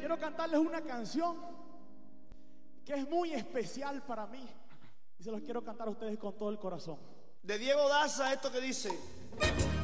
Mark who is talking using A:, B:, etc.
A: quiero cantarles una canción que es muy especial para mí y se los quiero cantar a ustedes con todo el corazón.
B: De Diego Daza, esto que dice: